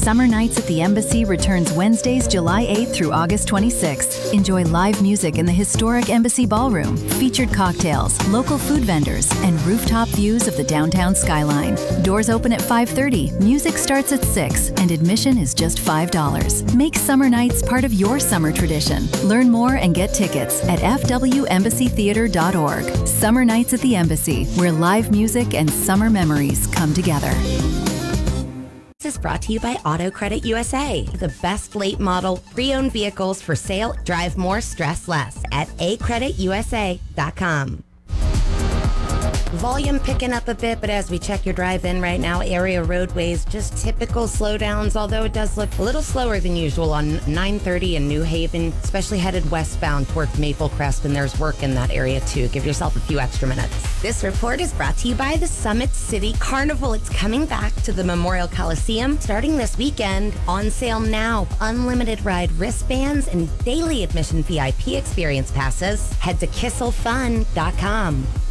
Summer Nights at the Embassy returns Wednesdays, July 8th through August 26th. Enjoy live music in the historic Embassy Ballroom, featured cocktails, local food vendors, and rooftop views of the downtown skyline. Doors open at 5:30, music starts at 6, and admission is just $5. Make Summer Nights part of your summer tradition. Learn more and get tickets at fwembassytheater.org. Summer Nights at the Embassy, where live music and summer memories come together. This is brought to you by Auto Credit USA. The best late model pre-owned vehicles for sale. Drive more, stress less at acreditusa.com. Volume picking up a bit, but as we check your drive-in right now, area roadways, just typical slowdowns, although it does look a little slower than usual on 930 in New Haven, especially headed westbound towards Maple Crest, and there's work in that area too. Give yourself a few extra minutes. This report is brought to you by the Summit City Carnival. It's coming back to the Memorial Coliseum starting this weekend. On sale now. Unlimited ride wristbands and daily admission VIP experience passes. Head to kisselfun.com.